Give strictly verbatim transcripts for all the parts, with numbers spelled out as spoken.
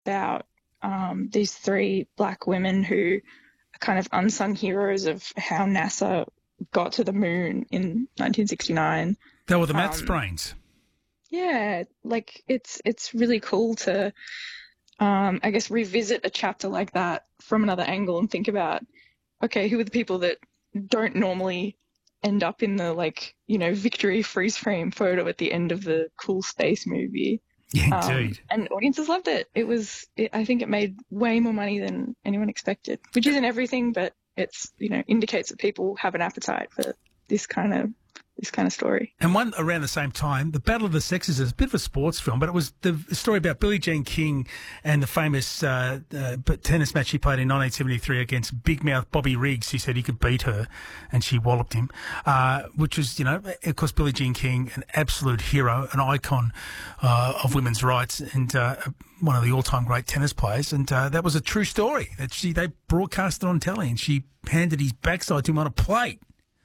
about um, these three black women who are kind of unsung heroes of how NASA got to the moon in nineteen sixty-nine. They were the maths Um, brains. yeah, like it's it's really cool to, um, I guess, revisit a chapter like that from another angle and think about, okay, who are the people that don't normally end up in the, like, you know, victory freeze frame photo at the end of the cool space movie. Yeah, Um, indeed. and audiences loved it. It was, it, I think it made way more money than anyone expected, which isn't everything, but it's, you know, indicates that people have an appetite for this kind of this kind of story. And one around the same time, The Battle of the Sexes is a bit of a sports film, but it was the story about Billie Jean King and the famous uh, uh, tennis match she played in nineteen seventy-three against big mouth Bobby Riggs, who said he could beat her, and she walloped him, uh, which was, you know, of course, Billie Jean King, an absolute hero, an icon uh, of women's rights, and uh, one of the all-time great tennis players. And uh, that was a true story. That she They broadcast it on telly, and she handed his backside to him on a plate.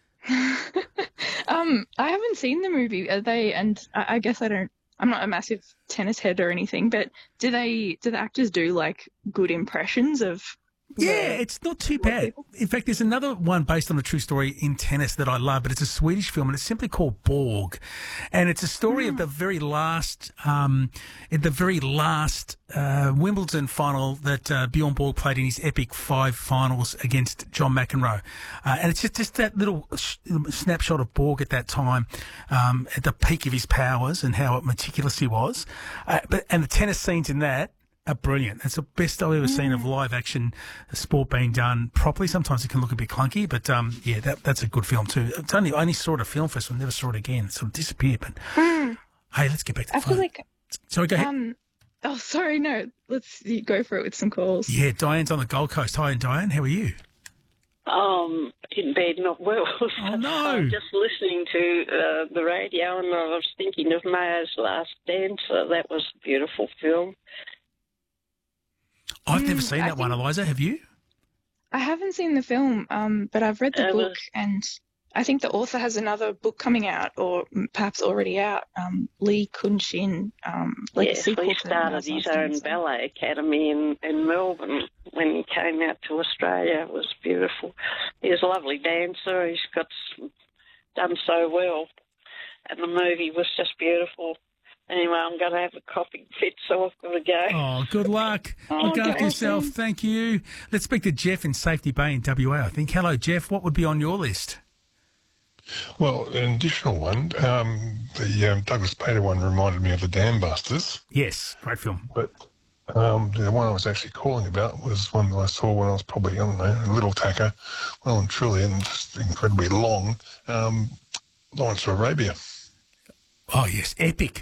um, I haven't seen the movie. Are they? And I, I guess I don't. I'm not a massive tennis head or anything, but do they? Do the actors do like good impressions of? Yeah, it's not too bad. In fact, there's another one based on a true story in tennis that I love, but it's a Swedish film, and it's simply called Borg. And it's a story mm. of the very last, um, in the very last uh, Wimbledon final that uh, Bjorn Borg played in his epic five finals against John McEnroe. Uh, and it's just, just that little sh- snapshot of Borg at that time, um, at the peak of his powers and how meticulous he was. Uh, but and the tennis scenes in that are brilliant. It's the best I've ever seen of live action sport being done properly. Sometimes it can look a bit clunky, but um, yeah, that, that's a good film too. It's only I only saw it at film festival, never saw it again. It sort of disappeared. But mm. hey, let's get back to the I phone. feel like sorry, go ahead. Um, oh, sorry, no. Let's go for it with some calls. Yeah, Diane's on the Gold Coast. Hi, Diane. How are you? Um, in bed, not well. Oh no! I was just listening to uh, the radio, and I was thinking of Maya's Last Dance. Uh, that was a beautiful film. I've never Mm, seen I that one, think- Eliza. Have you? I haven't seen the film, um, but I've read the Uh, book, and I think the author has another book coming out, or perhaps already out. Um, Lee Kun-shin, um, like a Yes, sequel he to started Maya's his Last own Dance. ballet academy in, in Melbourne when he came out to Australia. It was beautiful. He's a lovely dancer. He's got s- done so well, and the movie was just beautiful. Anyway, I'm going to have a coughing fit, so I've got to go. Oh, good luck. Oh, Look after okay. yourself. Thank you. Let's speak to Jeff in Safety Bay in W A, I think. Hello, Jeff. What would be on your list? Well, an additional one, um, the um, Douglas Bader one reminded me of the Dam Busters, Yes, great film. but um, the one I was actually calling about was one that I saw when I was probably, I don't know, a little tacker, well and truly, and just incredibly long, um, Lawrence of Arabia. Oh, yes, epic.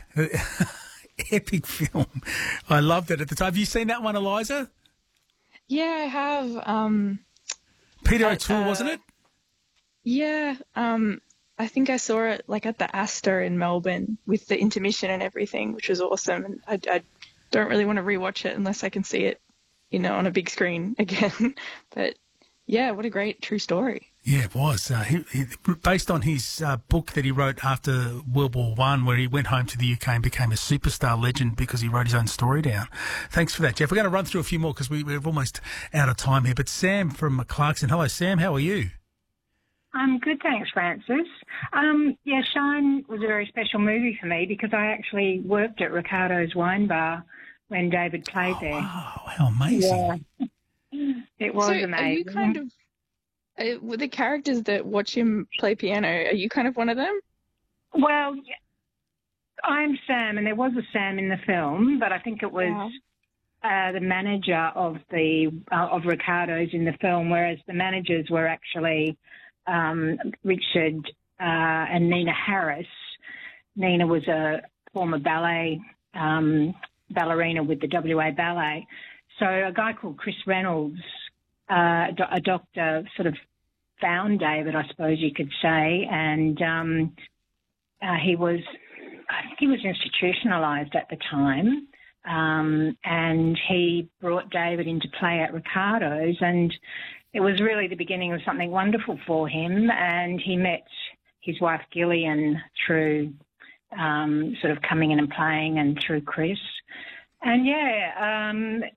Epic film. I loved it at the time. Have you seen that one, Eliza? Yeah, I have. Um, Peter Uh, O'Toole, uh, wasn't it? yeah, um, I think I saw it like at the Astor in Melbourne with the intermission and everything, which was awesome. And I, I don't really want to rewatch it unless I can see it, you know, on a big screen again. But yeah, what a great true story. Yeah, it was. Uh, he, he, based on his uh, book that he wrote after World War One, where he went home to the U K and became a superstar legend because he wrote his own story down. Thanks for that, Jeff. We're going to run through a few more because we, we're almost out of time here. But Sam from Clarkson. Hello, Sam. How are you? I'm good, thanks, Francis. Um, yeah, Shine was a very special movie for me because I actually worked at Ricardo's Wine Bar when David played Oh, there. wow, how amazing. Yeah. It was so amazing. are you kind of, uh, with the characters that watch him play piano, are you kind of one of them? Well, yeah, I'm Sam, and there was a Sam in the film, but I think it was Wow. uh, the manager of the uh, of Ricardo's in the film, whereas the managers were actually um, Richard uh, and Nina Harris. Nina was a former ballet um, ballerina with the W A Ballet. So a guy called Chris Reynolds, uh, do- a doctor, sort of found David, I suppose you could say, and um, uh, he was, I think he was institutionalised at the time, um, and he brought David into play at Ricardo's, and it was really the beginning of something wonderful for him, and he met his wife Gillian through um, sort of coming in and playing and through Chris. And yeah, um,